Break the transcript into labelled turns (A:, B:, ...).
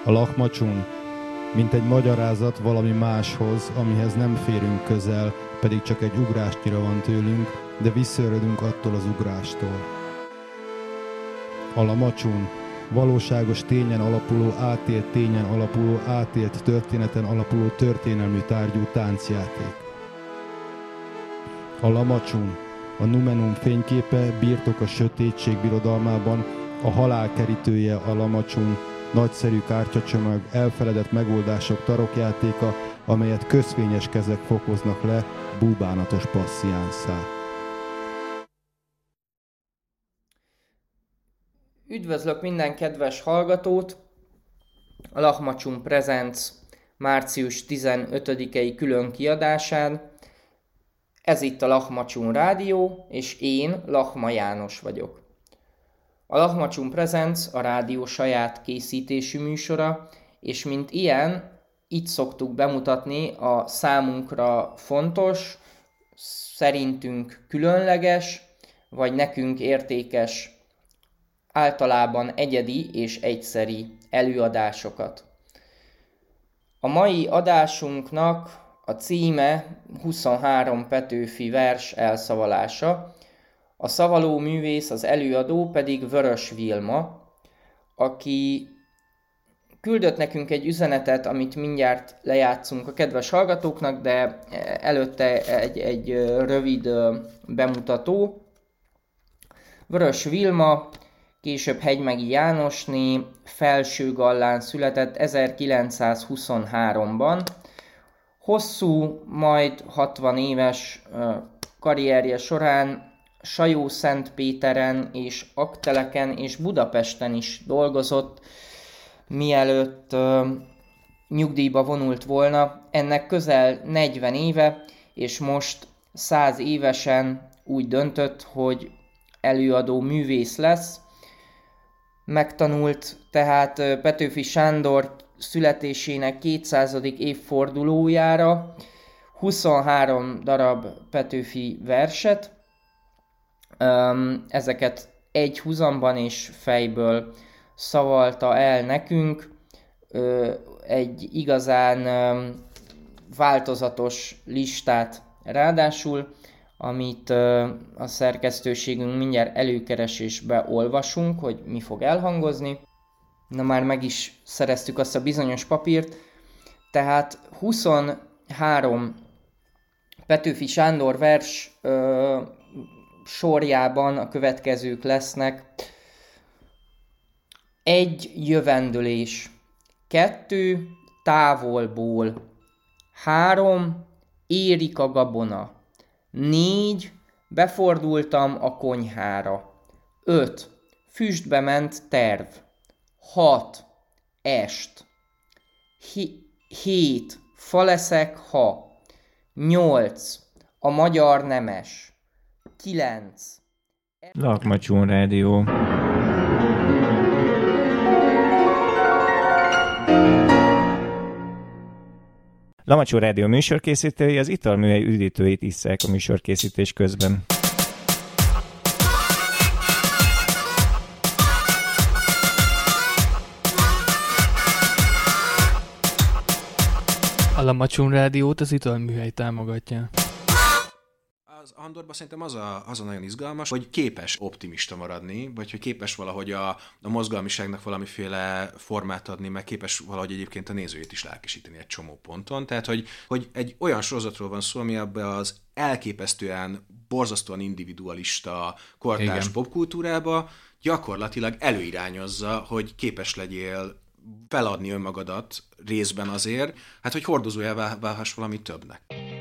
A: A Lakmacsún, mint egy magyarázat valami máshoz, amihez nem férünk közel, pedig csak egy ugrásnyira van tőlünk, de visszaöredünk attól az ugrástól. A Lamacsún, valóságos tényen alapuló, átélt tényen alapuló, átélt történeten alapuló történelmű tárgyú táncjáték. A Lamacsún, a Numenum fényképe, birtok a sötétség birodalmában, a halál kerítője a Lamacsún, nagyszerű kártyacsomag, elfeledett megoldások tarokjátéka, amelyet közfényes kezek fokoznak le búbánatos passziánszá.
B: Üdvözlök minden kedves hallgatót! A Lakmacsún Presents március 15-i külön kiadásán. Ez itt a Lakmacsún Rádió, és én Lachma János vagyok. A Lakmacsún Presents a rádió saját készítésű műsora, és mint ilyen, itt szoktuk bemutatni a számunkra fontos, szerintünk különleges, vagy nekünk értékes, általában egyedi és egyszeri előadásokat. A mai adásunknak a címe 23 Petőfi vers elszavalása, a szavaló művész, az előadó pedig Vörös Vilma, aki küldött nekünk egy üzenetet, amit mindjárt lejátszunk a kedves hallgatóknak, de előtte egy rövid bemutató. Vörös Vilma, később Hegymegi Jánosné, Felsőgallán született 1923-ban. Hosszú, majd 60 éves karrierje során Sajó-Szentpéteren és Aggteleken és Budapesten is dolgozott, mielőtt nyugdíjba vonult volna. Ennek közel 40 éve, és most 100 évesen úgy döntött, hogy előadó művész lesz. Megtanult tehát Petőfi Sándor születésének 200. évfordulójára 23 darab Petőfi verset. Ezeket egy huzamban és fejből szavalta el nekünk. Egy igazán változatos listát ráadásul, amit a szerkesztőségünk mindjárt előkeresésbe olvasunk, hogy mi fog elhangozni. Na, már meg is szereztük azt a bizonyos papírt. Tehát 23 Petőfi Sándor vers sorjában a következők lesznek. 1. Jövendőlés. 2. Távolból. 3. Érik a gabona. 4. Befordultam a konyhára. 5. Füstbe ment terv. 6. Est. 7. Fa leszek, ha. 8. A magyar nemes. 9.
C: Lakmacsún Rádió. Lakmacsún Rádió műsorkészítői az italműhely üdítőit isszák a műsorkészítés közben.
D: A Lakmacsún Rádiót az italműhely támogatja.
E: Az Andorban szerintem az a nagyon izgalmas, hogy képes optimista maradni, vagy hogy képes valahogy a mozgalmiságnak valamiféle formát adni, meg képes valahogy egyébként a nézőjét is lelkesíteni egy csomó ponton. Tehát, hogy egy olyan sorozatról van szó, ami abban az elképesztően, borzasztóan individualista kortárs popkultúrába gyakorlatilag előirányozza, hogy képes legyél feladni önmagadat részben azért, hát hogy hordozójá válhass valami többnek.